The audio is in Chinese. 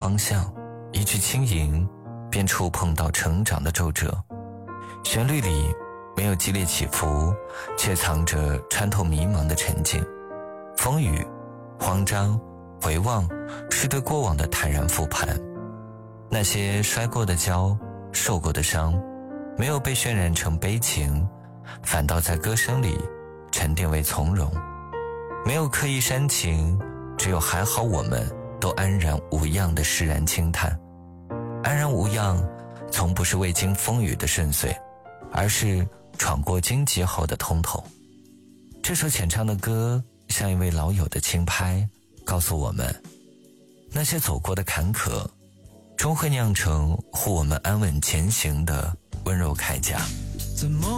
方向，一句轻吟便触碰到成长的皱褶。旋律里没有激烈起伏，却藏着穿透迷茫的沉静。风雨、慌张、回望，是对过往的坦然复盘。那些摔过的跤，受过的伤，没有被渲染成悲情，反倒在歌声里沉淀为从容。没有刻意煽情，只有还好我们都安然无恙的释然轻叹。安然无恙从不是未经风雨的顺遂，而是闯过荆棘后的通透。这首浅唱的歌像一位老友的轻拍，告诉我们那些走过的坎坷终会酿成护我们安稳前行的温柔铠甲。 怎么